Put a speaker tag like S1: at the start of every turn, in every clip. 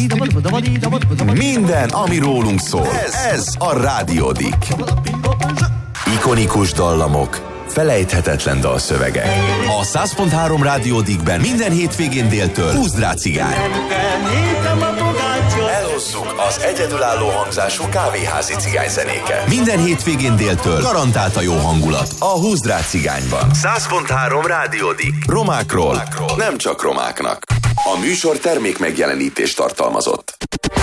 S1: Minden, ami rólunk szól. Ez a Rádiódik. Ikonikus dallamok, felejthetetlen dalszövegek. A 100.3 Rádiódikben minden hétvégén déltől húzd rá cigány. Elhozzuk az egyedülálló hangzású kávéházi cigányzenéket. Minden hétvégén déltől garantált a jó hangulat a húzd rá cigányban. 100.3 Rádiódik. Romákról, nem csak romáknak. A műsor termék megjelenítést tartalmazott.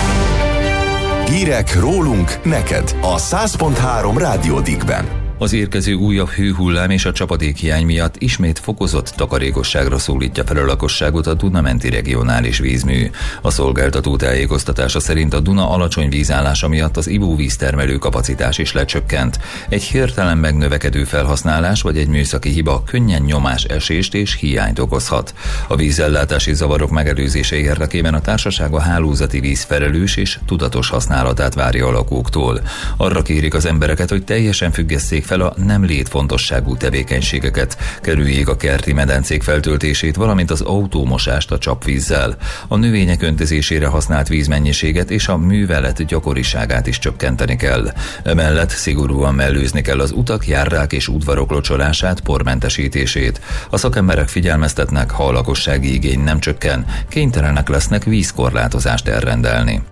S1: Hírek rólunk, neked a 100.3 Rádiódikben.
S2: Az érkező újabb hőhullám és a csapadékhiány miatt ismét fokozott takarékosságra szólítja fel a lakosságot a Duna-menti regionális vízmű. A szolgáltató tájékoztatása szerint a Duna alacsony vízállása miatt az ivóvíztermelő kapacitás is lecsökkent. Egy hirtelen megnövekedő felhasználás vagy egy műszaki hiba könnyen nyomásesést és hiányt okozhat. A vízellátási zavarok megelőzése érdekében a társaság a hálózati víz felelős és tudatos használatát várja a lakóktól. Arra kérik az embereket, hogy teljesen függesszék fel a nem létfontosságú tevékenységeket, kerüljék a kerti medencék feltöltését, valamint az autómosást a csapvízzel. A növények öntözésére használt vízmennyiséget és a művelet gyakoriságát is csökkenteni kell. Emellett szigorúan mellőzni kell az utak, járdák és udvarok locsolását, pormentesítését. A szakemberek figyelmeztetnek, ha a lakossági igény nem csökken, kénytelenek lesznek vízkorlátozást elrendelni.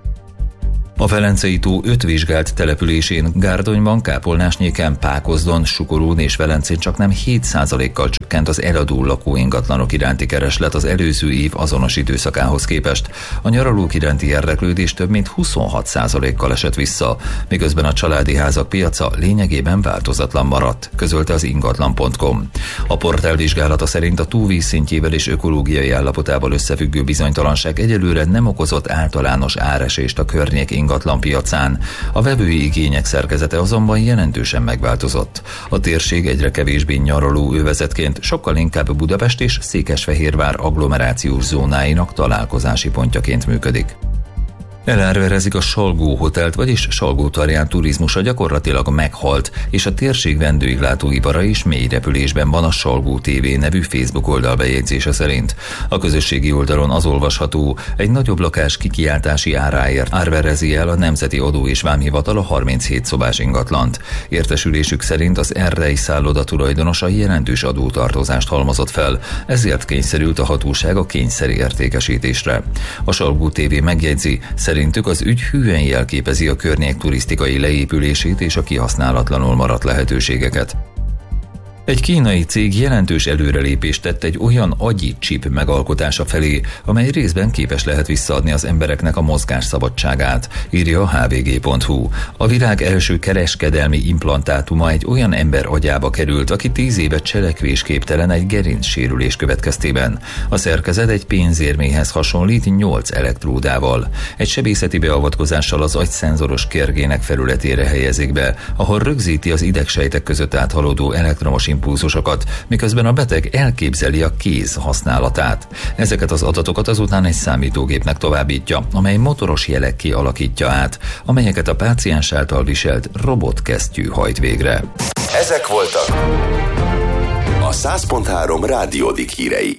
S2: A Velencei-tó 5 vizsgált településén, Gárdonyban, Kápolnásnyéken, Pákozdon, Sukorón és Velencén csaknem 7%-kal csökkent az eladó lakóingatlanok iránti kereslet az előző év azonos időszakához képest. A nyaralók iránti érdeklődés több mint 26%-kal esett vissza, miközben a családi házak piaca lényegében változatlan maradt, közölte az ingatlan.com. A portál vizsgálata szerint a tó vízszintjével és ökológiai állapotával összefüggő bizonytalanság egyelőre nem okozott általános áresést a környék ingatlan piacán. A vevői igények szerkezete azonban jelentősen megváltozott. A térség egyre kevésbé nyaraló övezetként sokkal inkább Budapest és Székesfehérvár agglomerációs zónáinak találkozási pontjaként működik. Elárverezik a Salgó hotelt, vagyis Salgótarján turizmusa gyakorlatilag meghalt, és a térség vendéglátóipara is mély repülésben van a Salgó TV nevű Facebook oldal bejegyzése szerint. A közösségi oldalon az olvasható, egy nagyobb lakás kikiáltási áráért árverezi el a Nemzeti Adó és Vámhivatal a 37 szobás ingatlant. Értesülésük szerint az Erdei szálloda tulajdonosa jelentős adótartozást halmozott fel, ezért kényszerült a hatóság a kényszeri értékesítésre. A Salgó TV megjegyzi, szerintük az ügy hűen jelképezi a környék turisztikai leépülését és a kihasználatlanul maradt lehetőségeket. Egy kínai cég jelentős előrelépést tett egy olyan agyi chip megalkotása felé, amely részben képes lehet visszaadni az embereknek a mozgásszabadságát, írja a hvg.hu. A világ első kereskedelmi implantátuma egy olyan ember agyába került, aki 10 éve cselekvésképtelen egy gerincsérülés következtében. A szerkezet egy pénzérméhez hasonlít 8 elektródával. Egy sebészeti beavatkozással az agy szenzoros kérgének felületére helyezik be, ahol rögzíti az idegsejtek között áthaladó elektromos impulzusokat, miközben a beteg elképzeli a kéz használatát. Ezeket az adatokat azután egy számítógépnek továbbítja, amely motoros jelekké alakítja át, amelyeket a páciens által viselt robotkesztyű hajt végre.
S1: Ezek voltak a 100.3 Rádiódik hírei.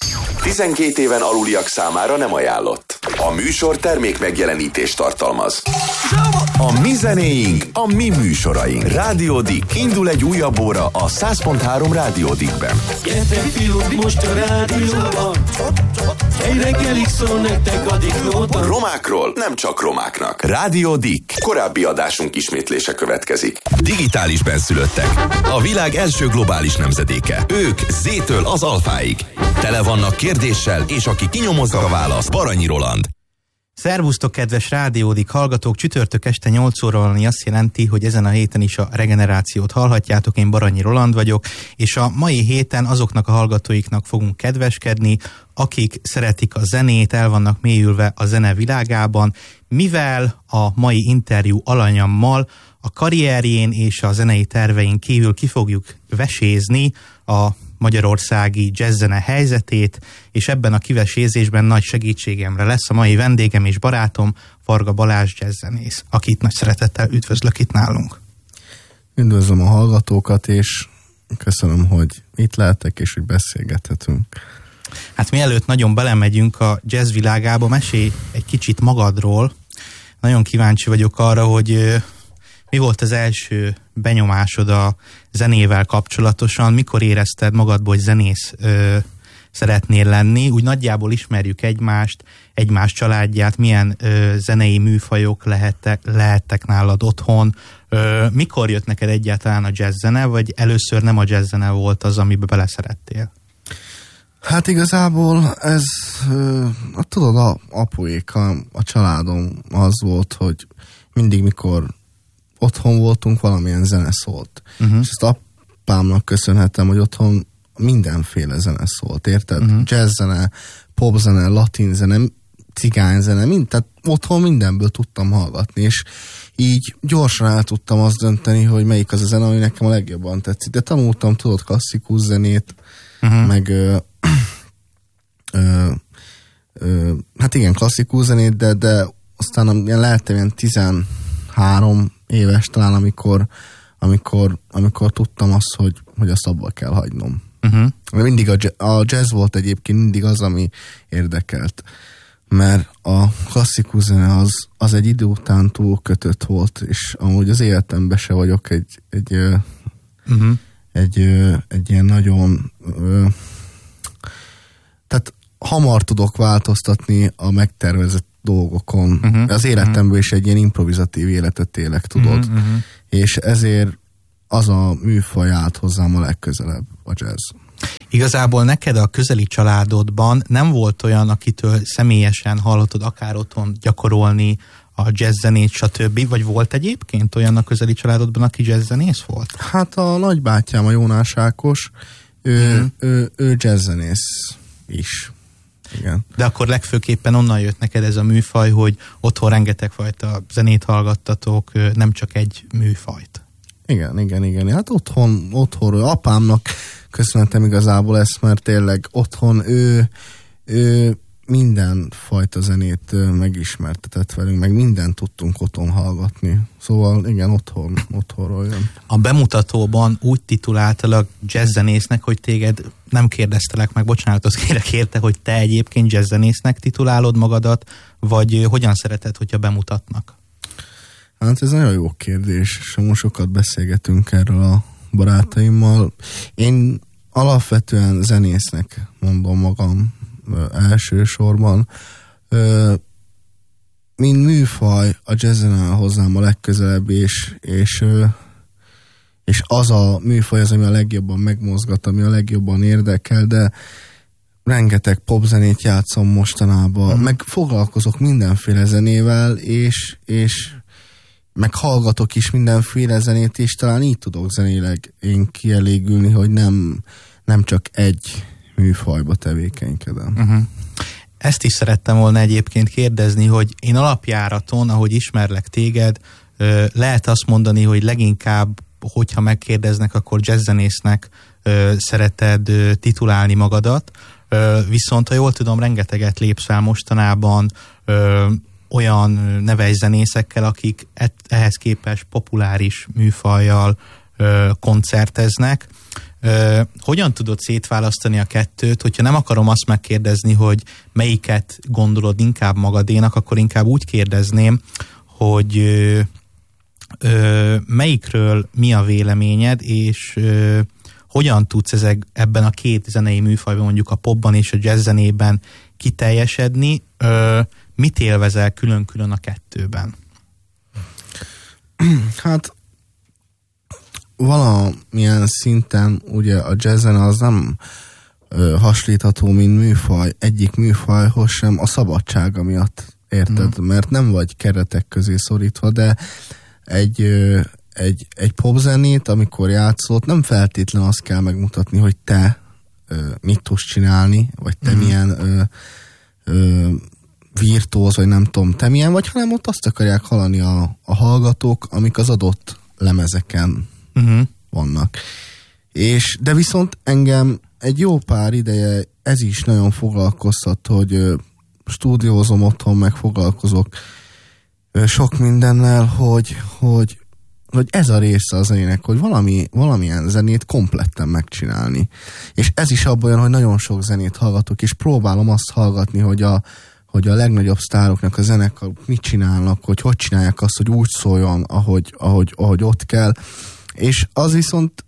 S1: 12 éven aluliak számára nem ajánlott. A műsor termék megjelenítést tartalmaz. A mi zenéink, a mi műsoraink. Rádiódik. Indul egy újabb óra a 100.3 Rádiódikben.
S3: Gyertek fiúk, most a rádióban. Egy reggelig szól nektek a diklóban.
S1: Romákról, nem csak romáknak. Rádiódik. Korábbi adásunk ismétlése következik. Digitális benszülöttek. A világ első globális nemzedéke. Ők Z-től az alfáig. Tele vannak kérdéssel, és aki kinyomozza a választ, Baranyi Roland.
S4: Szervusztok, kedves Rádiódik hallgatók! Csütörtök este 8 óra valami azt jelenti, hogy ezen a héten is a regenerációt hallhatjátok. Én Baranyi Roland vagyok, és a mai héten azoknak a hallgatóiknak fogunk kedveskedni, akik szeretik a zenét, el vannak mélyülve a zene világában, mivel a mai interjú alanyammal a karrierjén és a zenei tervein kívül ki fogjuk vesézni a magyarországi jazzzene helyzetét, és ebben a kivesézésben nagy segítségemre lesz a mai vendégem és barátom, Varga Balázs jazzzenész, akit nagy szeretettel üdvözlök itt nálunk.
S5: Üdvözlöm a hallgatókat, és köszönöm, hogy itt lehetek, és hogy beszélgethetünk.
S4: Hát mielőtt nagyon belemegyünk a jazz világába, mesélj egy kicsit magadról. Nagyon kíváncsi vagyok arra, hogy mi volt az első benyomásod a zenével kapcsolatosan, mikor érezted magadból, hogy zenész szeretnél lenni. Úgy nagyjából ismerjük egymást, egymás családját, milyen zenei műfajok lehettek nálad otthon. Mikor jött neked egyáltalán a jazzzene, vagy először nem a jazzzene volt az, amiben beleszerettél?
S5: Hát igazából ez, tudod, a apuék, a családom az volt, hogy mindig, mikor otthon voltunk, valamilyen zene szólt. És ezt apámnak köszönhetem, hogy otthon mindenféle zene szólt, érted? Jazzzene, popzene, latinzene, cigányzene, tehát otthon mindenből tudtam hallgatni, és így gyorsan el tudtam azt dönteni, hogy melyik az a zene, ami nekem a legjobban tetszik. De tanultam, tudod, klasszikus zenét, meg hát igen, klasszikus zenét, de aztán lehettem ilyen 13 éves talán, amikor tudtam azt, hogy azt abba kell hagynom. Mindig a jazz volt egyébként mindig az, ami érdekelt. Mert a klasszikus zene az egy idő után túl kötött volt, és amúgy az életemben se vagyok egy ilyen nagyon tehát hamar tudok változtatni a megtervezett dolgokon. Az életemben is egy ilyen improvizatív életet élek, tudod. És ezért az a műfaj állt hozzám a legközelebb, a jazz.
S4: Igazából neked a közeli családodban nem volt olyan, akitől személyesen hallottad akár otthon gyakorolni a jazzzenét, stb. Vagy volt egyébként olyan a közeli családodban, aki jazzzenész volt?
S5: Hát a nagybátyám, a Jónás Ákos, ő jazzzenész is. Igen.
S4: De akkor legfőképpen onnan jött neked ez a műfaj, hogy otthon rengeteg fajta zenét hallgattatok, nem csak egy műfajt.
S5: Igen. Hát otthon apámnak köszönhetem igazából ezt, mert tényleg otthon ő minden fajta zenét megismertetett velünk, meg mindent tudtunk otthon hallgatni. Szóval igen, otthonról jön.
S4: A bemutatóban úgy tituláltalak jazzzenésznek, hogy téged nem kérdeztelek meg, bocsánatot kérek érte, hogy te egyébként jazzzenésznek titulálod magadat, vagy hogyan szereted, hogyha bemutatnak?
S5: Hát ez nagyon jó kérdés, és most sokat beszélgetünk erről a barátaimmal. Én alapvetően zenésznek mondom magam elsősorban. Mint műfaj a jazzen áll hozzám a legközelebb, és az a műfaj az, ami a legjobban megmozgat, ami a legjobban érdekel, de rengeteg popzenét játszom mostanában, meg foglalkozok mindenféle zenével, és meg hallgatok is mindenféle zenét, és talán így tudok zenéleg én kielégülni, hogy nem csak egy műfajba tevékenykedem.
S4: Ezt is szerettem volna egyébként kérdezni, hogy én alapjáraton, ahogy ismerlek téged, lehet azt mondani, hogy leginkább, hogyha megkérdeznek, akkor jazzzenésznek szereted titulálni magadat, viszont ha jól tudom, rengeteget lépsz fel mostanában olyan neves zenészekkel, akik ehhez képest populáris műfajjal koncerteznek. Hogyan tudod szétválasztani a kettőt, hogyha nem akarom azt megkérdezni, hogy melyiket gondolod inkább magadénak, akkor inkább úgy kérdezném, hogy melyikről mi a véleményed, és hogyan tudsz ebben a két zenei műfajban, mondjuk a popban és a jazzzenében kiteljesedni, mit élvezel külön-külön a kettőben?
S5: Hát valamilyen szinten ugye a jazzen az nem hasonlítható, mint műfaj, egyik műfajhoz sem a szabadsága miatt, érted? Mert nem vagy keretek közé szorítva, de egy popzenét, amikor játszol, nem feltétlen azt kell megmutatni, hogy te mit tudsz csinálni, vagy te milyen virtuóz, vagy nem tudom, te milyen vagy, hanem ott azt akarják hallani a hallgatók, amik az adott lemezeken vannak. De viszont engem egy jó pár ideje ez is nagyon foglalkoztat, hogy stúdiózom otthon, meg foglalkozok sok mindennel, hogy ez a része az zenének, hogy valamilyen zenét kompletten megcsinálni. És ez is abban olyan, hogy nagyon sok zenét hallgatok, és próbálom azt hallgatni, hogy a legnagyobb sztároknak a zenekar mit csinálnak, hogy csinálják azt, hogy úgy szóljon, ahogy ott kell. És az viszont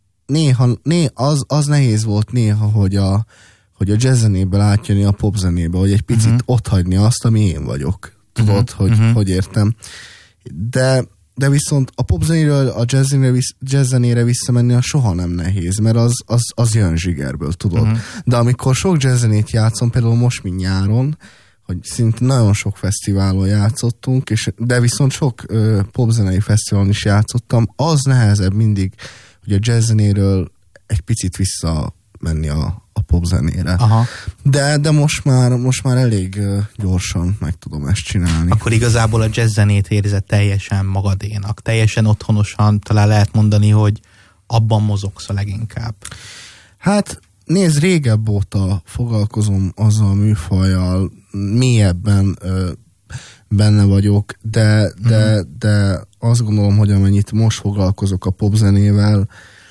S5: az nehéz volt néha, hogy a jazzzenéből átjönni a popzenébe, hogy egy picit otthagyni azt, ami én vagyok. Tudod, hogy értem. De viszont a popzenéről a jazzzenére visszamenni az soha nem nehéz, mert az jön zsigerből, tudod. De amikor sok jazzzenét játszom, például most, mint nyáron, hogy szinte nagyon sok fesztiválon játszottunk, de viszont sok popzenei fesztiválon is játszottam, az nehezebb mindig, hogy a jazzzenéről egy picit visszamenni a popzenére. Aha. De most már elég gyorsan meg tudom ezt csinálni.
S4: Akkor igazából a jazzzenét érzed teljesen magadénak, teljesen otthonosan, talán lehet mondani, hogy abban mozogsz a leginkább. Hát
S5: nézd, régebb óta foglalkozom azzal a műfajjal, mélyebben benne vagyok, de azt gondolom, hogy amennyit most foglalkozok a popzenével,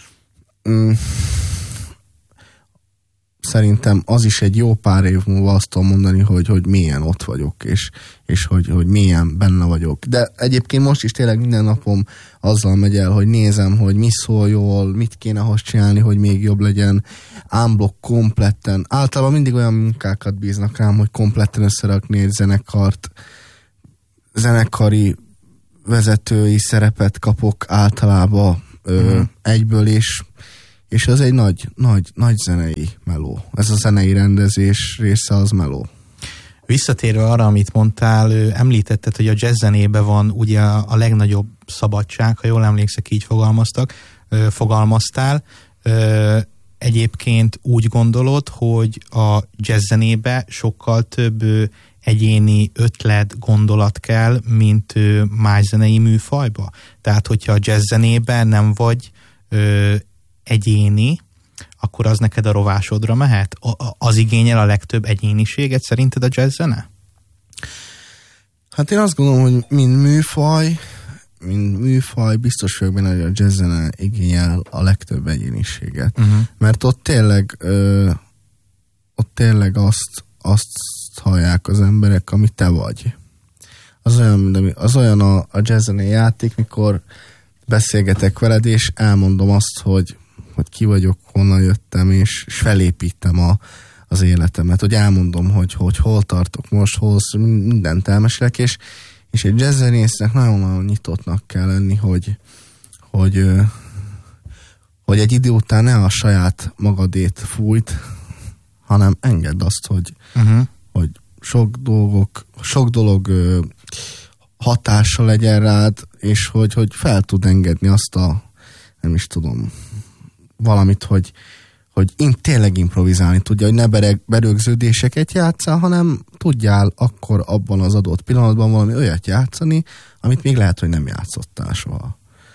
S5: szerintem az is egy jó pár év múlva azt tudom mondani, hogy mélyen ott vagyok, és hogy mélyen benne vagyok. De egyébként most is tényleg minden napom azzal megy el, hogy nézem, hogy mi szól jól, mit kéne ahhoz csinálni, hogy még jobb legyen, unblock kompletten. Általában mindig olyan munkákat bíznak rám, hogy kompletten összerakni egy zenekari vezetői szerepet kapok általában egyből, és az egy nagy zenei meló. Ez a zenei rendezés része az meló.
S4: Visszatérve arra, amit mondtál, említetted, hogy a jazzzenében van ugye a legnagyobb szabadság, ha jól emlékszek, így fogalmaztál. Egyébként úgy gondolod, hogy a jazzzenébe sokkal több egyéni ötlet, gondolat kell, mint más zenei műfajba? Tehát, hogyha a jazzzenében nem vagy egyéni, akkor az neked a rovásodra mehet? Az igényel a legtöbb egyéniséget szerinted a jazzzene?
S5: Hát én azt gondolom, hogy mint műfaj biztos vagyok benne, hogy a jazzzene igényel a legtöbb egyéniséget. Mert ott tényleg azt hallják az emberek, amit te vagy. Az olyan a jazzzene játék, mikor beszélgetek veled, és elmondom azt, hogy ki vagyok, honnan jöttem, és felépítem az életemet, hogy elmondom, hogy hol tartok most, mindent elmesélek, és egy jazzzenésznek nagyon-nagyon nyitottnak kell lenni, hogy egy idő után ne a saját magadét fújt, hanem engedd azt, hogy sok dolog hatása legyen rád, és hogy fel tud engedni azt nem is tudom, valamit, hogy tényleg improvizálni tudja, hogy ne berögződéseket játsszál, hanem tudjál akkor abban az adott pillanatban valami olyat játszani, amit még lehet, hogy nem játszottál soha.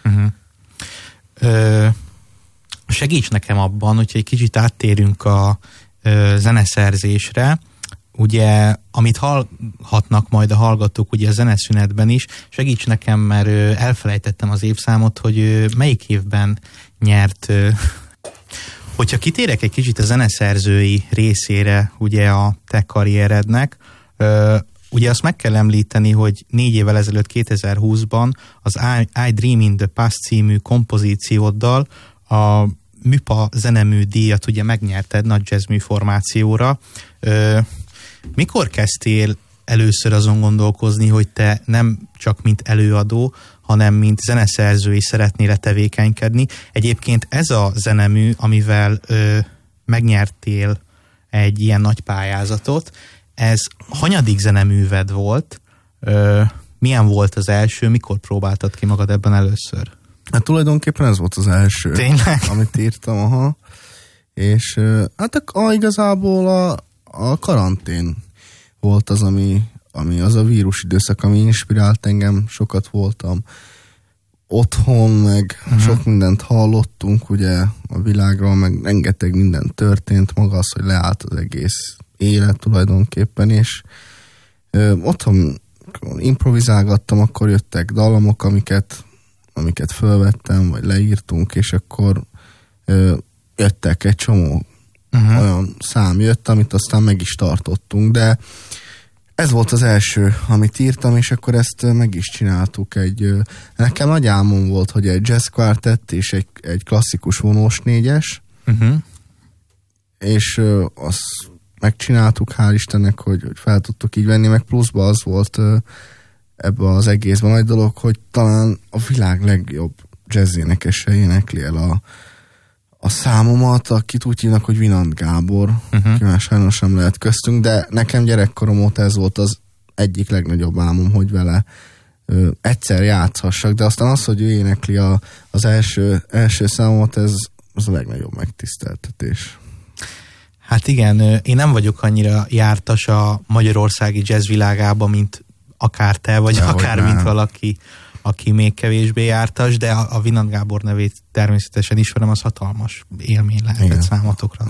S4: Segíts nekem abban, hogyha egy kicsit áttérünk a zeneszerzésre, ugye, amit hallhatnak majd a hallgatók ugye a zeneszünetben is, segíts nekem, mert elfelejtettem az évszámot, hogy melyik évben nyert. Hogyha kitérek egy kicsit a zeneszerzői részére ugye a te karrierednek, ugye azt meg kell említeni, hogy 4 évvel ezelőtt 2020-ban az I Dream in the Past című kompozícióddal a MÜPA zenemű díjat ugye megnyerted nagy jazzmű formációra. Mikor kezdtél először azon gondolkozni, hogy te nem csak mint előadó, hanem mint zeneszerző is szeretnél tevékenykedni? Egyébként ez a zenemű, amivel megnyertél egy ilyen nagy pályázatot, ez hanyadik zeneműved volt? Milyen volt az első? Mikor próbáltad ki magad ebben először?
S5: Hát tulajdonképpen ez volt az első.
S4: Tényleg?
S5: Amit írtam, aha. És hát igazából a karantén volt az, ami az a vírus időszak, ami inspirált engem, sokat voltam otthon, meg sok mindent hallottunk ugye a világról, meg rengeteg minden történt, maga az, hogy leállt az egész élet tulajdonképpen, és otthon improvizálgattam, akkor jöttek dallamok, amiket amiket fölvettem, vagy leírtunk, és akkor jöttek egy csomó olyan szám jött, amit aztán meg is tartottunk, de ez volt az első, amit írtam, és akkor ezt meg is csináltuk. Nekem nagy álmom volt, hogy egy jazz quartett és egy klasszikus vonós négyes, és azt megcsináltuk, hál' Istennek, hogy fel tudtuk így venni, meg pluszban az volt ebben az egészben nagy dolog, hogy talán a világ legjobb jazz énekese énekli el a számomat, akit úgy hívnak, hogy Vinant Gábor, ki már sajnos nem lehet köztünk, de nekem gyerekkorom óta ez volt az egyik legnagyobb álmom, hogy vele egyszer játszhassak, de aztán az, hogy ő énekli az első számot, ez az a legnagyobb megtiszteltetés.
S4: Hát igen, én nem vagyok annyira jártas a magyarországi jazz világában, mint akár te, vagy akár mint valaki, aki még kevésbé jártas, de a Vinant Gábor nevét természetesen ismerem, az hatalmas élmény lehetett számotokra.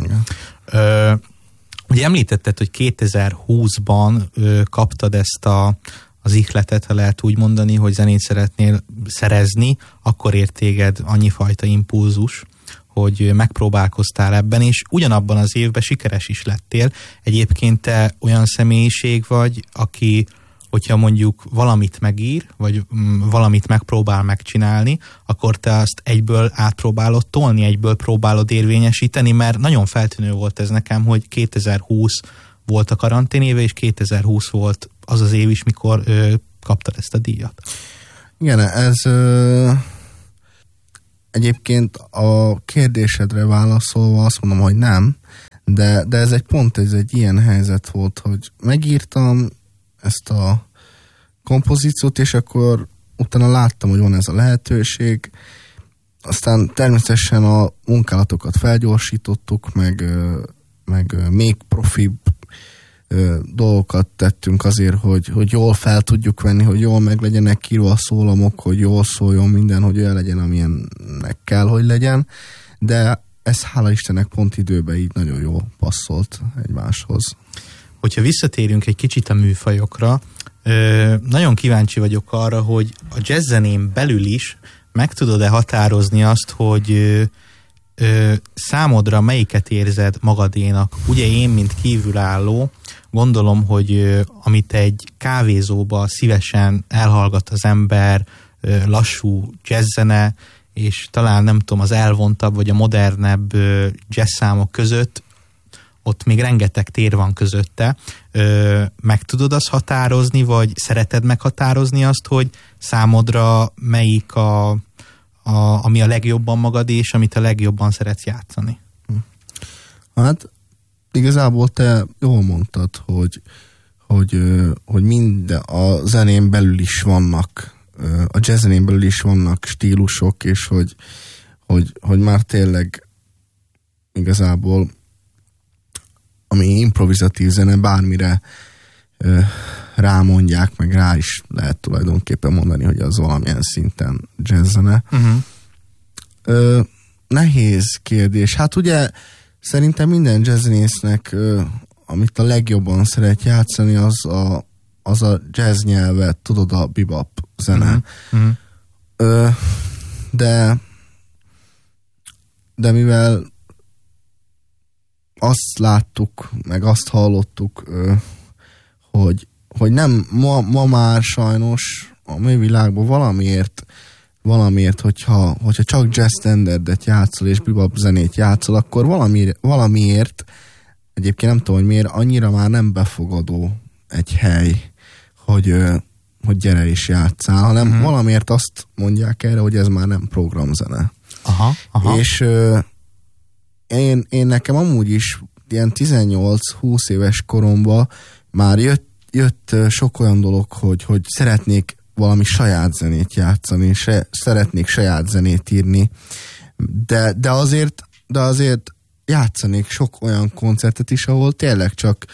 S4: Ugye említetted, hogy 2020-ban kaptad ezt az ihletet, ha lehet úgy mondani, hogy zenét szeretnél szerezni, akkor ért téged annyifajta impulzus, hogy megpróbálkoztál ebben, és ugyanabban az évben sikeres is lettél. Egyébként te olyan személyiség vagy, aki, hogyha mondjuk valamit megír, vagy valamit megpróbál megcsinálni, akkor te azt egyből átpróbálod tolni, egyből próbálod érvényesíteni, mert nagyon feltűnő volt ez nekem, hogy 2020 volt a karantén éve, és 2020 volt az az év is, mikor kaptad ezt a díjat.
S5: Igen, ez egyébként a kérdésedre válaszolva azt mondom, hogy nem, de ez egy ilyen helyzet volt, hogy megírtam ezt a kompozíciót, és akkor utána láttam, hogy van ez a lehetőség. Aztán természetesen a munkálatokat felgyorsítottuk, meg még profibb dolgokat tettünk azért, hogy jól fel tudjuk venni, hogy jól meg legyenek írva a szólamok, hogy jól szóljon minden, hogy olyan legyen, amilyennek kell, hogy legyen. De ez hála Istennek pont időben így nagyon jól passzolt egymáshoz.
S4: Hogyha visszatérünk egy kicsit a műfajokra, nagyon kíváncsi vagyok arra, hogy a jazzzenén belül is meg tudod-e határozni azt, hogy számodra melyiket érzed magadénak. Ugye én, mint kívülálló, gondolom, hogy amit egy kávézóba szívesen elhallgat az ember, lassú jazzzene, és talán nem tudom, az elvontabb vagy a modernebb jazzszámok között, ott még rengeteg tér van közötte. Meg tudod azt határozni, vagy szereted meghatározni azt, hogy számodra melyik ami a legjobban magad, és amit a legjobban szeretsz játszani?
S5: Hát igazából te jól mondtad, hogy minden a zenén belül is vannak, a jazzzenén belül is vannak stílusok, és hogy már tényleg igazából ami improvizatív zene, bármire rámondják, meg rá is lehet tulajdonképpen mondani, hogy az valamilyen szinten jazzzene. Nehéz kérdés. Hát ugye szerintem minden jazzzenésznek, amit a legjobban szeret játszani, az a jazz nyelvet, tudod, a bebop zene. De mivel azt láttuk, meg azt hallottuk, hogy nem, ma már sajnos a mai világban valamiért, hogyha csak jazz standardet játszol és bebop zenét játszol, akkor valamiért, egyébként nem tudom, hogy miért, annyira már nem befogadó egy hely, hogy gyere is játszál, hanem valamiért azt mondják erre, hogy ez már nem programzene.
S4: Aha.
S5: És én nekem amúgy is ilyen 18-20 éves koromban már jött sok olyan dolog, hogy szeretnék valami saját zenét játszani, szeretnék saját zenét írni, de azért játszanék sok olyan koncertet is, ahol tényleg csak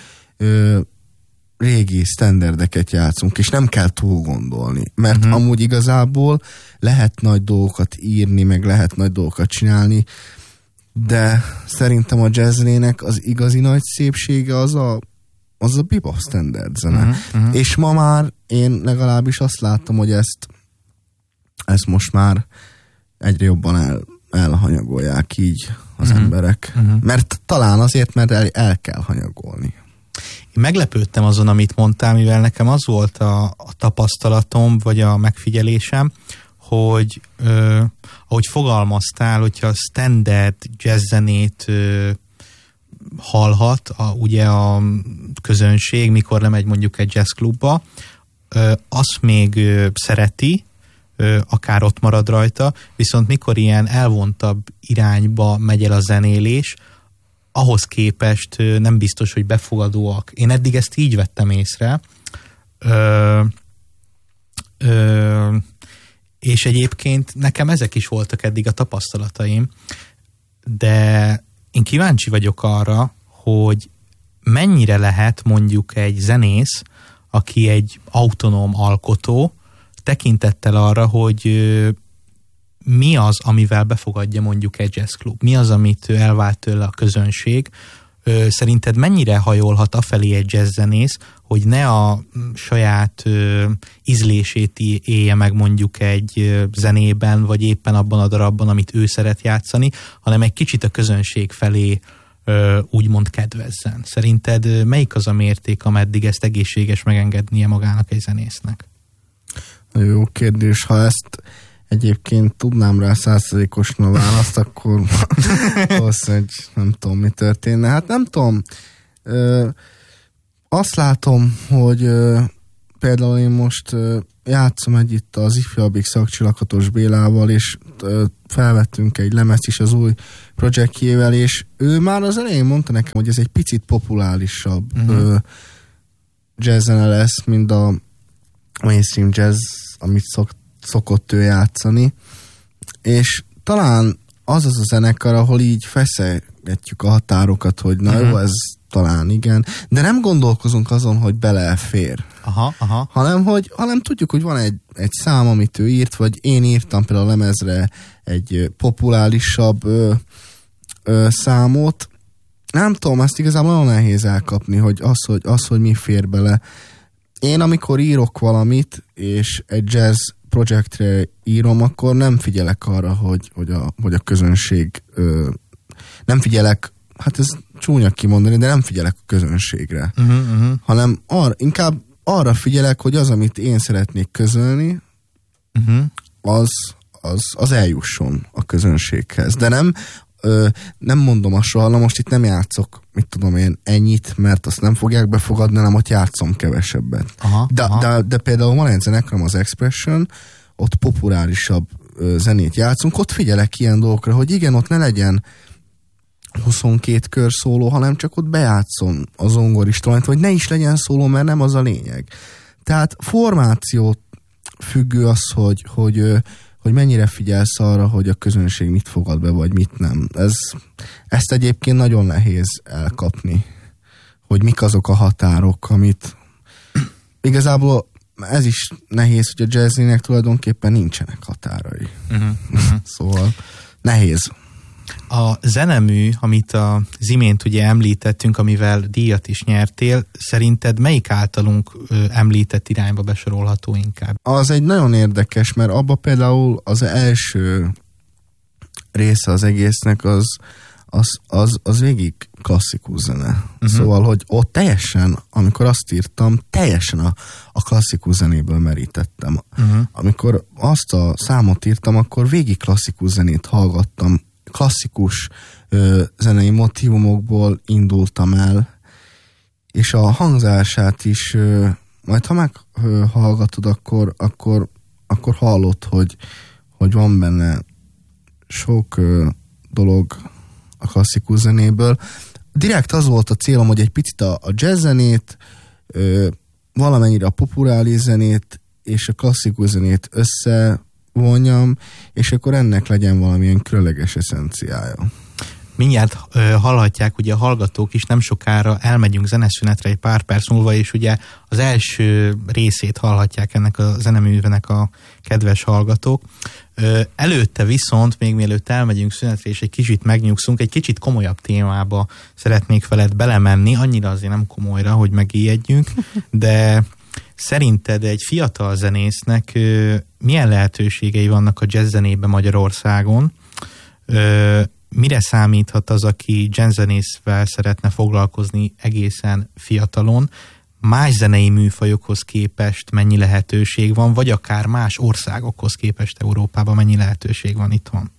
S5: régi sztenderdeket játszunk, és nem kell túl gondolni, mert amúgy igazából lehet nagy dolgokat írni, meg lehet nagy dolgokat csinálni, de szerintem a jazznének az igazi nagy szépsége az a bebop standard zene. És ma már én legalábbis azt látom, hogy ezt most már egyre jobban elhanyagolják így az emberek. Mert talán azért, mert el kell hanyagolni.
S4: Én meglepődtem azon, amit mondtál, mivel nekem az volt a tapasztalatom, vagy a megfigyelésem, hogy ahogy fogalmaztál, hogyha standard jazzzenét hallhat ugye a közönség, mikor lemegy mondjuk egy jazzklubba, azt még szereti, akár ott marad rajta, viszont mikor ilyen elvontabb irányba megy el a zenélés, ahhoz képest nem biztos, hogy befogadóak. Én eddig ezt így vettem észre, és egyébként nekem ezek is voltak eddig a tapasztalataim, de én kíváncsi vagyok arra, hogy mennyire lehet mondjuk egy zenész, aki egy autonóm alkotó, tekintettel arra, hogy mi az, amivel befogadja mondjuk egy jazzklub, mi az, amit elvált tőle a közönség. Szerinted mennyire hajolhat afelé egy jazzzenész, hogy ne a saját ízlését élje meg mondjuk egy zenében, vagy éppen abban a darabban, amit ő szeret játszani, hanem egy kicsit a közönség felé úgymond kedvezzen. Szerinted melyik az a mérték, ameddig ezt egészséges megengednie magának egy zenésznek?
S5: Nagyon jó kérdés. Ha ezt egyébként tudnám rá 100%-osan választ, akkor valószínűleg nem tudom, mi történne. Hát nem tudom. Azt látom, hogy például én most játszom itt az ifjabbik Szakcsi Bélával, és felvettünk egy lemezt is az új projektjével, és ő már az elején mondta nekem, hogy ez egy picit populárisabb jazzzene lesz, mint a mainstream jazz, amit szokott ő játszani, és talán az a zenekar, ahol így feszegetjük a határokat, hogy na jó, ez talán igen, de nem gondolkozunk azon, hogy belefér. Hanem tudjuk, hogy van egy szám, amit ő írt, vagy én írtam például a lemezre egy populárisabb számot. Nem tudom, ezt igazából nagyon nehéz elkapni, hogy hogy mi fér bele. Én amikor írok valamit, és egy jazz projektre írom, akkor nem figyelek arra, hogy a közönség nem figyelek, hát ez csúnya kimondani, de nem figyelek a közönségre. Hanem inkább arra figyelek, hogy az, amit én szeretnék közölni, az eljusson a közönséghez. De nem mondom azt soha, most itt nem játszok, mit tudom én, ennyit, mert azt nem fogják befogadni, hanem ott játszom kevesebbet. De például van egy zenekar, az Expression, ott populárisabb zenét játszunk, ott figyelek ilyen dolgokra, hogy igen, ott ne legyen 22 kör szóló, hanem csak ott bejátszom a zongoristát, vagy ne is legyen szóló, mert nem az a lényeg. Tehát formációt függő az, hogy mennyire figyelsz arra, hogy a közönség mit fogad be, vagy mit nem. Ezt egyébként nagyon nehéz elkapni, hogy mik azok a határok, amit igazából ez is nehéz, hogy a jazzinek tulajdonképpen nincsenek határai. Szóval nehéz.
S4: A zenemű, amit az imént ugye említettünk, amivel díjat is nyertél, szerinted melyik általunk említett irányba besorolható inkább?
S5: Az egy nagyon érdekes, mert abba például az első része az egésznek az végig klasszikus zene. Szóval, hogy ott teljesen, amikor azt írtam, teljesen a klasszikus zenéből merítettem. Amikor azt a számot írtam, akkor végig klasszikus zenét hallgattam, klasszikus zenei motívumokból indultam el, és a hangzását is majd ha meghallgatod, akkor hallod, hogy van benne sok dolog a klasszikus zenéből. Direkt az volt a célom, hogy egy picit a jazz zenét, valamennyire a populáris zenét és a klasszikus zenét összevonjam, és akkor ennek legyen valamilyen különleges eszenciája.
S4: Mindjárt hallhatják ugye a hallgatók is, nem sokára elmegyünk zeneszünetre egy pár perc múlva, és ugye az első részét hallhatják ennek a zeneművenek a kedves hallgatók. Előtte viszont, még mielőtt elmegyünk szünetre és egy kicsit megnyugszunk, egy kicsit komolyabb témába szeretnék veled belemenni, annyira azért nem komolyra, hogy megijedjünk, de Szerinted egy fiatal zenésznek milyen lehetőségei vannak a jazzzenében Magyarországon? Mire számíthat az, aki jazzzenészvel szeretne foglalkozni egészen fiatalon? Más zenei műfajokhoz képest mennyi lehetőség van, vagy akár más országokhoz képest Európában mennyi lehetőség van itthon?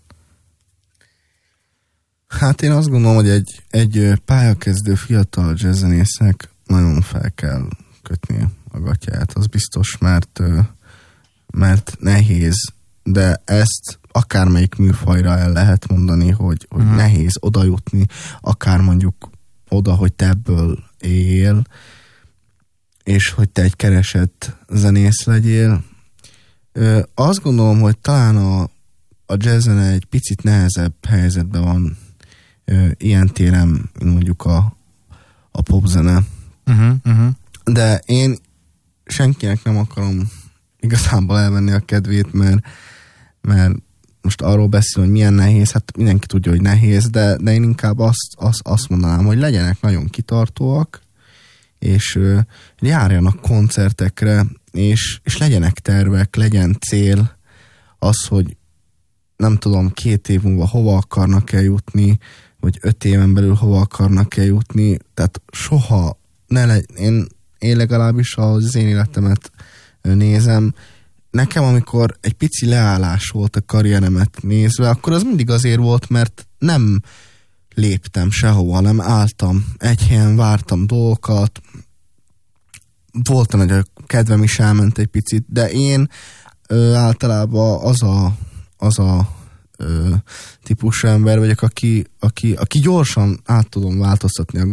S5: Hát én azt gondolom, hogy egy pályakezdő fiatal jazzzenésznek nagyon fel kell kötni a gatyát, az biztos, mert nehéz, de ezt akármelyik műfajra el lehet mondani, hogy nehéz oda jutni, akár mondjuk oda, hogy te ebből éljél, és hogy te egy keresett zenész legyél. Azt gondolom, hogy talán a jazzzene egy picit nehezebb helyzetben van ilyen téren, mondjuk a popzene. De én senkinek nem akarom igazából elvenni a kedvét, mert most arról beszél, hogy milyen nehéz, hát mindenki tudja, hogy nehéz, de én inkább azt mondanám, hogy legyenek nagyon kitartóak, és járjanak koncertekre, és legyenek tervek, legyen cél, az, hogy nem tudom, 2 év múlva hova akarnak eljutni, vagy 5 éven belül hova akarnak eljutni, tehát soha én legalábbis az én életemet nézem, nekem amikor egy pici leállás volt a karrieremet nézve, akkor az mindig azért volt, mert nem léptem sehova, nem álltam egy helyen, vártam dolgokat, voltam, hogy a kedvem is elment egy picit, de én általában az a típusú ember vagyok, aki gyorsan át tudom változtatni a